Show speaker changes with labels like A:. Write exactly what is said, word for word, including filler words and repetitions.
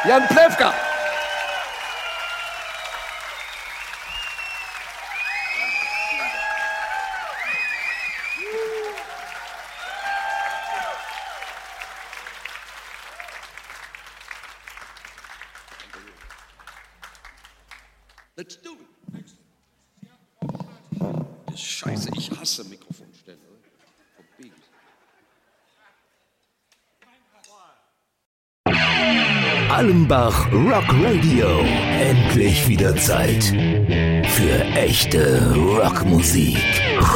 A: Jan Plewka. Let's do it. Scheiße, ich hasse Mikrofonstände.
B: Allenbach Rock Radio. Endlich wieder Zeit für echte Rockmusik.